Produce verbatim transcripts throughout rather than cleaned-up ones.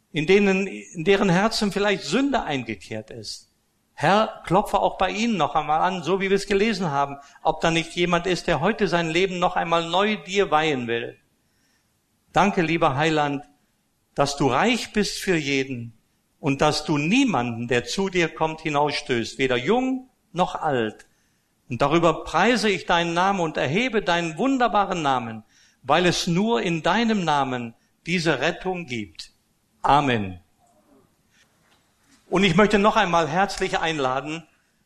in denen, in deren Herzen vielleicht Sünde eingekehrt ist. Herr, klopfe auch bei ihnen noch einmal an, so wie wir es gelesen haben, ob da nicht jemand ist, der heute sein Leben noch einmal neu dir weihen will. Danke, lieber Heiland, dass du reich bist für jeden und dass du niemanden, der zu dir kommt, hinausstößt, weder jung noch alt. Und darüber preise ich deinen Namen und erhebe deinen wunderbaren Namen, weil es nur in deinem Namen diese Rettung gibt. Amen. Und ich möchte noch einmal herzlich einladen,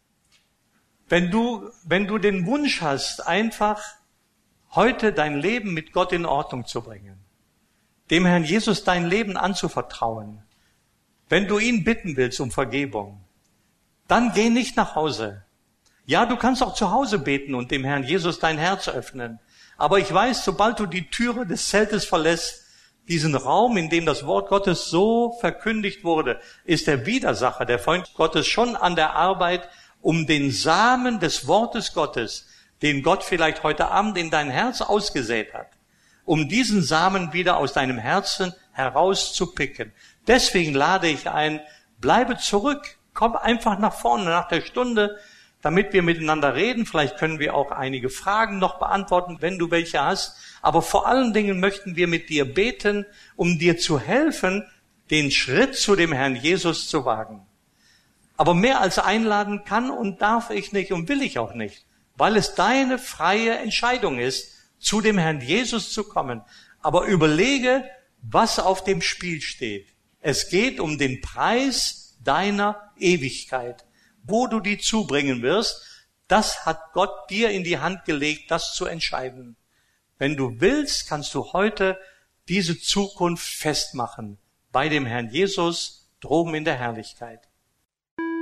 wenn du, wenn du den Wunsch hast, einfach heute dein Leben mit Gott in Ordnung zu bringen, dem Herrn Jesus dein Leben anzuvertrauen, wenn du ihn bitten willst um Vergebung, dann geh nicht nach Hause. Ja, du kannst auch zu Hause beten und dem Herrn Jesus dein Herz öffnen. Aber ich weiß, sobald du die Türe des Zeltes verlässt, diesen Raum, in dem das Wort Gottes so verkündigt wurde, ist der Widersacher, der Feind Gottes, schon an der Arbeit, um den Samen des Wortes Gottes, den Gott vielleicht heute Abend in dein Herz ausgesät hat, um diesen Samen wieder aus deinem Herzen herauszupicken. Deswegen lade ich ein, bleibe zurück, komm einfach nach vorne nach der Stunde, damit wir miteinander reden. Vielleicht können wir auch einige Fragen noch beantworten, wenn du welche hast. Aber vor allen Dingen möchten wir mit dir beten, um dir zu helfen, den Schritt zu dem Herrn Jesus zu wagen. Aber mehr als einladen kann und darf ich nicht und will ich auch nicht, weil es deine freie Entscheidung ist, zu dem Herrn Jesus zu kommen. Aber überlege, was auf dem Spiel steht. Es geht um den Preis deiner Ewigkeit. Wo du die zubringen wirst, das hat Gott dir in die Hand gelegt, das zu entscheiden. Wenn du willst, kannst du heute diese Zukunft festmachen bei dem Herrn Jesus droben in der Herrlichkeit.